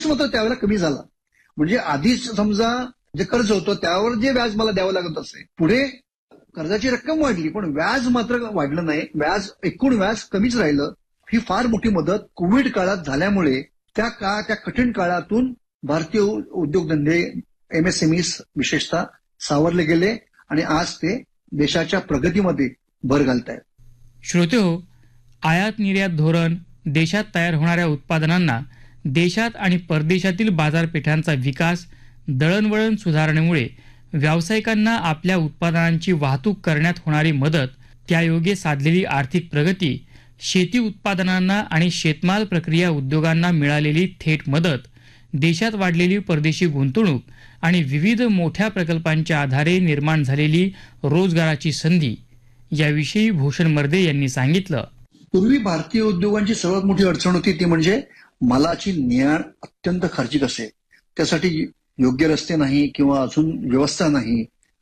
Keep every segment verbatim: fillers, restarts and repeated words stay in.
मात्र त्यावेळेला कमी झाला. म्हणजे आधीच समजा जे कर्ज होतं त्यावर जे व्याज मला द्यावं लागत असे, पुढे कर्जाची रक्कम वाढली पण व्याज मात्र वाढलं नाही. व्याज एकूण व्याज कमीच राहिलं. ही फार मोठी मदत कोविड काळात झाल्यामुळे त्या का त्या कठीण काळातून भारतीय उद्योगधंदे एमएसएमई विशेषतः सावरले गेले आणि आज ते देशाच्या प्रगतीमध्ये भर घालतायत. श्रोतेहो, आयात निर्यात धोरण, देशात तयार होणाऱ्या उत्पादनांना देशात आणि परदेशातील बाजारपेठांचा विकास, दळणवळण सुधारणेमुळे व्यावसायिकांना आपल्या उत्पादनांची वाहतूक करण्यात होणारी मदत, त्यायोगे साधलेली आर्थिक प्रगती, शेती उत्पादनांना आणि शेतमाल प्रक्रिया उद्योगांना मिळालेली थेट मदत, देशात वाढलेली परदेशी गुंतवणूक आणि विविध मोठ्या प्रकल्पांच्या आधारे निर्माण झालेली रोजगाराची संधी याविषयी भूषण मर्दे यांनी सांगितलं. पूर्वी भारतीय उद्योगांची सर्वात मोठी अडचण होती ती म्हणजे मालाची ने-आण अत्यंत खर्चिक असे. त्यासाठी योग्य रस्ते नाही किंवा अजून व्यवस्था नाही.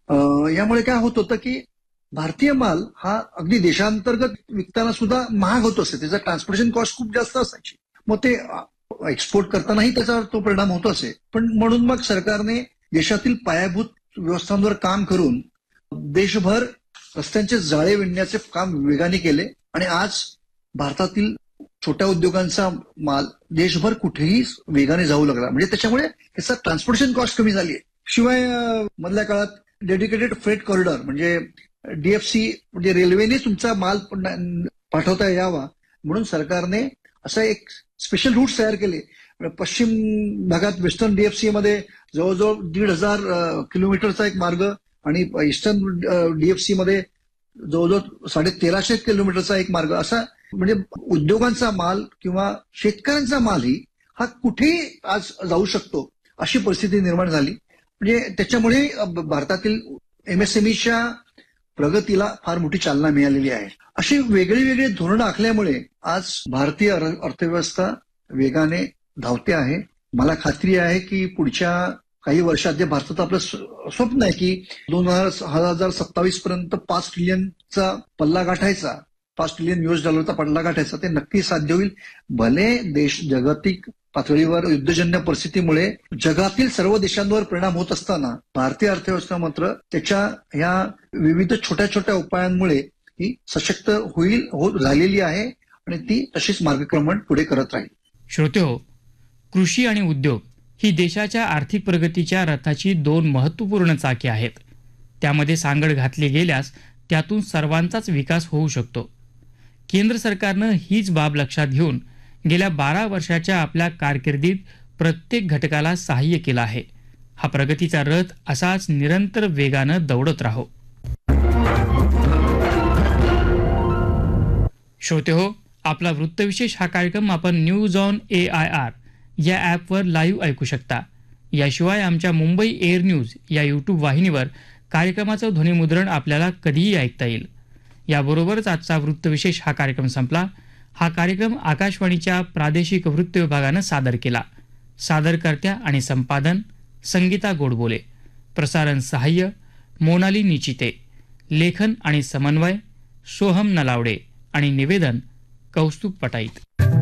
यामुळे काय होत होतं की भारतीय माल हा अगदी देशांतर्गत विकताना सुद्धा महाग होत असे. त्याचा ट्रान्सपोर्टेशन कॉस्ट खूप जास्त असायची. मग ते एक्सपोर्ट करतानाही त्याचा तो परिणाम होत असे. पण म्हणून मग सरकारने देशातील पायाभूत व्यवस्थांवर काम करून देशभर रस्त्यांचे जाळे विणण्याचे काम वेगाने केले आणि आज भारतातील छोट्या उद्योगांचा माल देशभर कुठेही वेगाने जाऊ लागला. म्हणजे त्याच्यामुळे त्याचा ट्रान्सपोर्टेशन कॉस्ट कमी झाली आहे. शिवाय मधल्या काळात डेडिकेटेड फ्रेट कॉरिडॉर म्हणजे डीएफसी म्हणजे रेल्वेने तुमचा माल पाठवता यावा म्हणून सरकारने असा एक स्पेशल रूट्स तयार केले. पश्चिम भागात वेस्टर्न डीएफसी मध्ये जवळजवळ दीड हजार किलोमीटरचा एक मार्ग आणि ईस्टर्न डीएफसी मध्ये जवळजवळ साडे तेराशे किलोमीटरचा एक मार्ग, असा म्हणजे उद्योगांचा माल किंवा शेतकऱ्यांचा मालही हा कुठेही आज जाऊ शकतो अशी परिस्थिती निर्माण झाली. म्हणजे त्याच्यामुळे भारतातील एमएसएमईच्या प्रगतीला फार मोठी चालना मिळालेली आहे. अशी वेगळी वेगळी धोरणं आखल्यामुळे आज भारतीय अर्थव्यवस्था वेगाने धावते आहे. मला खात्री आहे की पुढच्या काही वर्षात जे भारतात आपलं स्वप्न आहे की दोन हजार सत्तावीस पर्यंत पाच ट्रिलियनचा पल्ला गाठायचा, पाच ट्रिलियन युएस डॉलरचा पल्ला गाठायचा, ते नक्की साध्य होईल. भले देश जागतिक पातळीवर युद्धजन्य परिस्थितीमुळे जगातील सर्व देशांवर परिणाम होत असताना भारतीय अर्थव्यवस्था मात्र त्याच्या ह्या विविध छोट्या छोट्या उपायांमुळे ही सशक्त होईल हो झालेली आहे आणि ती तशीच मार्गक्रमण पुढे करत राहील. श्रोतेहो, कृषी आणि उद्योग ही देशाच्या आर्थिक प्रगतीच्या रथाची दोन महत्त्वपूर्ण चाके आहेत. त्यामध्ये सांगड घातली गेल्यास त्यातून सर्वांचाच विकास होऊ शकतो. केंद्र सरकारनं हीच बाब लक्षात घेऊन गेल्या बारा वर्षाच्या आपल्या कारकिर्दीत प्रत्येक घटकाला सहाय्य केलं आहे. हा प्रगतीचा रथ असाच निरंतर वेगानं दौडत राहो. श्रोतेहो, आपला वृत्तविशेष हा कार्यक्रम आपण news on A I R या ॲपवर लाईव्ह ऐकू शकता. याशिवाय आमच्या मुंबई एअर न्यूज या यूट्यूब वाहिनीवर कार्यक्रमाचं ध्वनिमुद्रण आपल्याला कधीही ऐकता येईल. याबरोबरच आजचा वृत्तविशेष हा कार्यक्रम संपला. हा कार्यक्रम आकाशवाणीच्या प्रादेशिक वृत्त विभागानं सादर केला. सादरकर्त्या आणि संपादन संगीता गोडबोले, प्रसारण सहाय्य मोनाली निचिते, लेखन आणि समन्वय सोहम नलावडे आणि निवेदन कौस्तुभ पटाईत.